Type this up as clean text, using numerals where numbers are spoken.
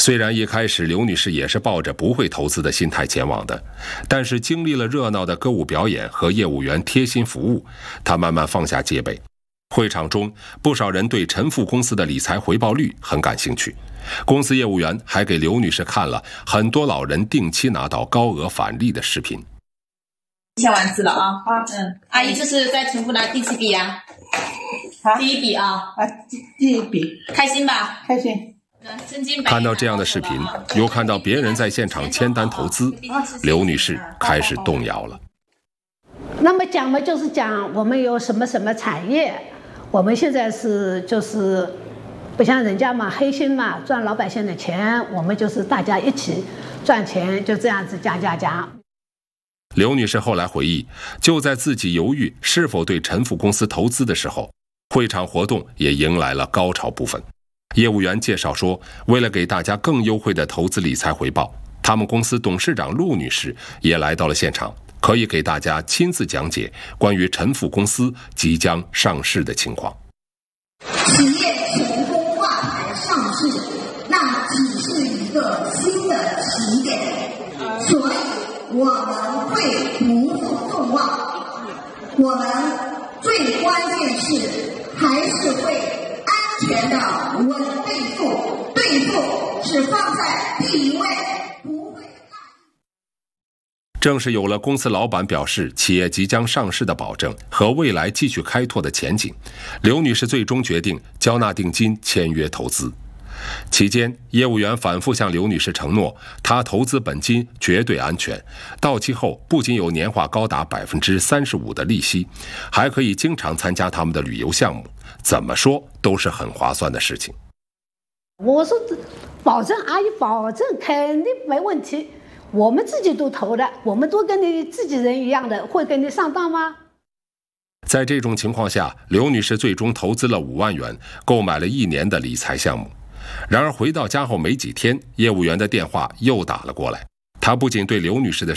虽然一开始刘女士也是抱着不会投资的心态前往的，但是经历了热闹的歌舞表演和业务员贴心服务，她慢慢放下戒备。会场中，不少人对陈富公司的理财回报率很感兴趣。公司业务员还给刘女士看了很多老人定期拿到高额返利的视频。 签完字了啊！阿姨，这是在陈富拿第几笔呀？第一笔啊！ 第一笔。 开心吧？ 开心。 看到这样的视频，又看到别人在现场签单投资，刘女士开始动摇了。 那么讲嘛，就是讲我们有什么什么产业，我们现在就是不像人家嘛，黑心嘛，赚老百姓的钱，我们就是大家一起赚钱，就这样子加。 刘女士后来回忆，就在自己犹豫是否对陈富公司投资的时候，会场活动也迎来了高潮部分。业务员介绍说，为了给大家更优惠的投资理财回报，他们公司董事长陆女士也来到了现场，可以给大家亲自讲解关于陈富公司即将上市的情况。 企业成功挂牌上市，那只是一个新的起点，所以我们会不负众望。我们最关键是还是会安全的稳对付，对付是放在第一位，不会。 正是有了公司老板表示企业即将上市的保证和未来继续开拓的前景，刘女士最终决定交纳定金签约投资。期间，业务员反复向刘女士承诺，她投资本金绝对安全，到期后不仅有年化高达35%的利息，还可以经常参加他们的旅游项目，怎么说都是很划算的事情。 我说保证，阿姨保证肯定没问题，我们自己都投的，我们都跟你自己人一样的，会跟你上当吗？ 在这种情况下，刘女士最终投资了5万元，购买了1年的理财项目。然而回到家后没几天，业务员的电话又打了过来。他不仅对刘女士的